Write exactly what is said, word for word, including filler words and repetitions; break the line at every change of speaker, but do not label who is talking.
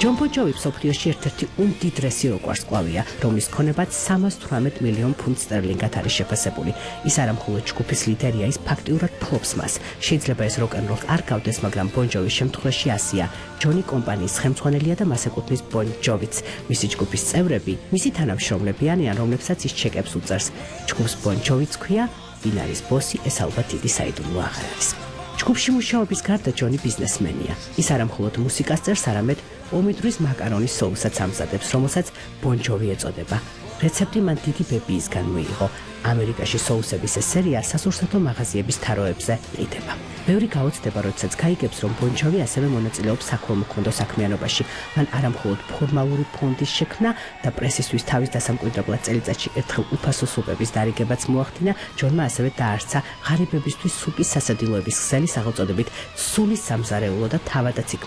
ჯონ ბონ ჯოვი მსოფლიოში ერთ-ერთი უმდიდრესი როკ-ვარსკვლავია, რომლის ქონებაც სამას თვრამეტ მილიონ ფუნტ სტერლინგად არის შეფასებული. ის არა მხოლოდ ჯგუფის ლიდერია, ის ფაქტიურად ფლობს მას. შეიძლება ეს როკ-ენ-როლს არ გავდეს, მაგრამ ბონ ჯოვის შემთხვევაში ასია. ჯონი კომპანიის ხელმძღვანელია და მას ეკუთვნის ბონ ჯოვიც. მისი ჯგუფის წევრები, მისი თანამშრომლები არიან, რომლებსაც ის ჩეკებს უწევს. ჯგუფს ბონ ჯოვიც ქვია, ვინ არის ბოსი, ეს ალბათ დიდი საიდუმლო აღარ არის. ჯგუფში მუშაობის გარდა ჯონი ბიზნესმენია. ის არა მხოლოდ მუსიკას წერს, არამედ პომიდრის მაკარონის соуსაც ამზადებს, რომელსაც ბონ ჯოვი ეწოდება. რეცეპტი მან დიდი ბებიისგან მიიღო. ამერიკაში соусების ეს სერია სასურსათო მაღაზიების თაროებზე ყიდება. ბევრი გაოცდება, როდესაც გაიგებს, რომ ბონ ჯოვი ასევე მონაწილეობს საქველმოქმედო საქმიანობაში. მან არა მხოლოდ ფორმალური ფონდის შექმნა და პრესისთვის თავის დასამკვიდრებლად წელიწადში ერთხელ უფასო სუპების დარიგებაც მოახდინა, ჯონმა ასევე დაარსა ღარიბებისთვის სუპის სასადილოების ქსელი, სახელწოდებით სულის სამზარეულო და თავადაც იქ